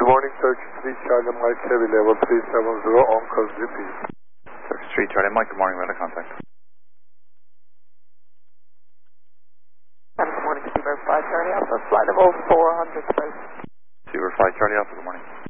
morning, Turkish 3 Charlie Mike Heavy level 370 on cause repeat. Turkish 3 Charlie Mike, good morning, radar contact. Good morning, Seabird 5 Charlie Alpha, flight level 400 space. Seabird 5 Charlie Alpha, good morning.